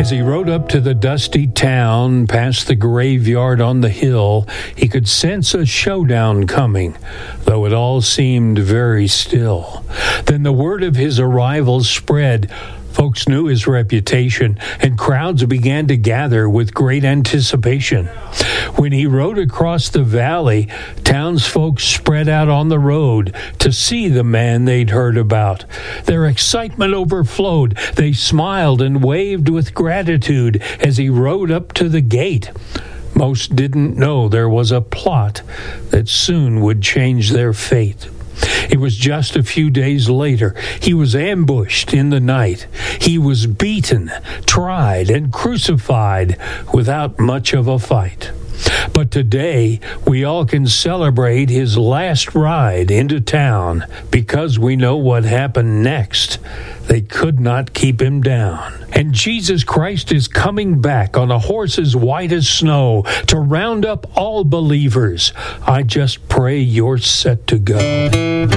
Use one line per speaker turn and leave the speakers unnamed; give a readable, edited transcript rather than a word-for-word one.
As he rode up to the dusty town, past the graveyard on the hill, he could sense a showdown coming, though it all seemed very still. Then the word of his arrival spread. Folks knew his reputation, and crowds began to gather with great anticipation. When he rode across the valley, townsfolk spread out on the road to see the man they'd heard about. Their excitement overflowed. They smiled and waved with gratitude as he rode up to the gate. Most didn't know there was a plot that soon would change their fate. It was just a few days later. He was ambushed in the night. He was beaten, tried, and crucified without much of a fight. But today, we all can celebrate his last ride into town because we know what happened next. They could not keep him down. And Jesus Christ is coming back on a horse as white as snow to round up all believers. I just pray you're set to go.